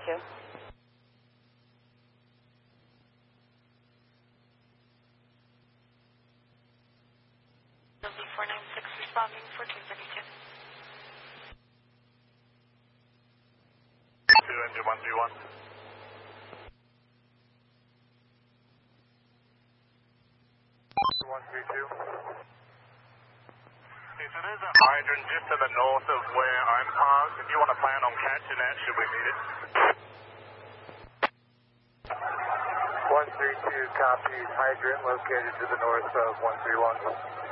132. LZ496 responding 1432. 2 engine 131. 132. Okay, so there's a hydrant just to the north of where I'm parked. If you want to plan on catching that, should we need it? 132 copies. Hydrant located to the north of 131.